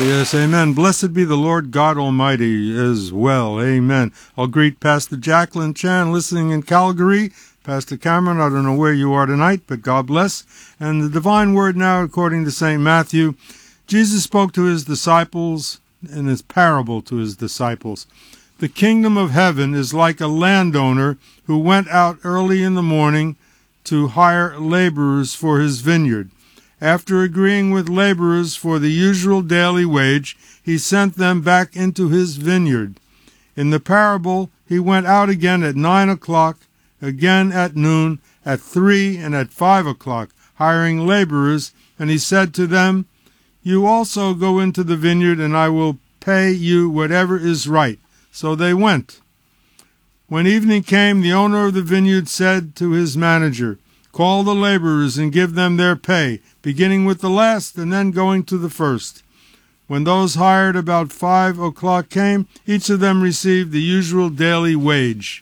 Yes, amen. Blessed be the Lord God Almighty as well. Amen. I'll greet Pastor Jacqueline Chan listening in Calgary. Pastor Cameron, I don't know where you are tonight, but God bless. And the divine word now, according to St. Matthew, Jesus spoke to his disciples in his parable to his disciples. The kingdom of heaven is like a landowner who went out early in the morning to hire laborers for his vineyard. After agreeing with laborers for the usual daily wage, he sent them back into his vineyard. In the parable, he went out again at 9 o'clock, again at noon, at 3 and at 5 o'clock, hiring laborers, and he said to them, "You also go into the vineyard, and I will pay you whatever is right." So they went. When evening came, the owner of the vineyard said to his manager, "Call the laborers and give them their pay, beginning with the last and then going to the first." When those hired about 5 o'clock came, each of them received the usual daily wage.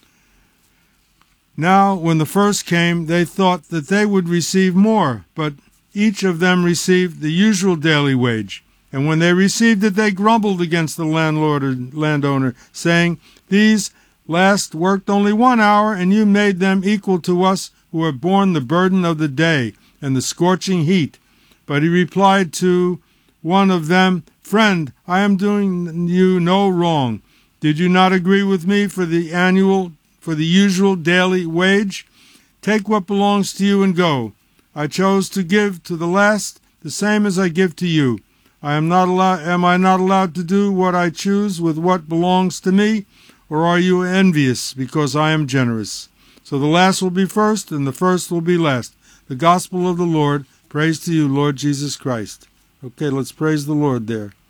Now, when the first came, they thought that they would receive more, but each of them received the usual daily wage. And when they received it, they grumbled against the landowner, saying, "These last worked only 1 hour, and you made them equal to us who have borne the burden of the day and the scorching heat." But he replied to one of them, "Friend, I am doing you no wrong. Did you not agree with me for the usual daily wage? Take what belongs to you and go. I chose to give to the last the same as I give to you. Am I not allowed to do what I choose with what belongs to me? Or are you envious because I am generous?" So the last will be first, and the first will be last. The gospel of the Lord. Praise to you, Lord Jesus Christ. Okay, let's praise the Lord there.